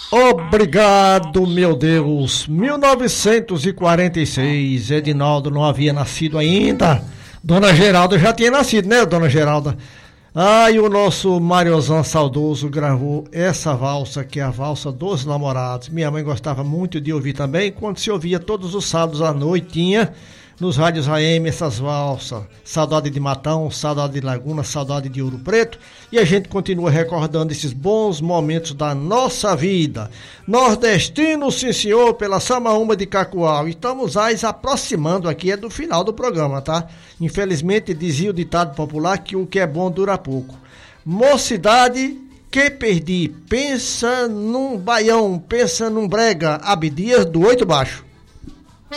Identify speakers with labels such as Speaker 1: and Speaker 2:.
Speaker 1: Obrigado, meu Deus. 1946, Edinaldo não havia nascido ainda. Dona Geralda já tinha nascido, né, Dona Geralda? E o nosso Mariozão saudoso gravou essa valsa, que é a valsa dos namorados. Minha mãe gostava muito de ouvir também, quando se ouvia todos os sábados à noitinha, nos rádios AM, essas valsas. Saudade de Matão, saudade de Laguna, saudade de Ouro Preto. E a gente continua recordando esses bons momentos da nossa vida. Nordestino, sim senhor, pela Samaúma de Cacoal. Estamos aproximando aqui, é do final do programa, tá? Infelizmente, dizia o ditado popular que o que é bom dura pouco. Mocidade, que perdi. Pensa num baião, pensa num brega. Abdias do Oito Baixo.